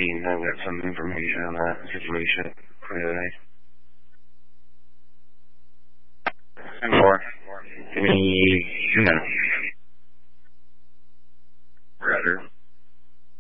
seen. I've got some information on that situation for today. And more. Give me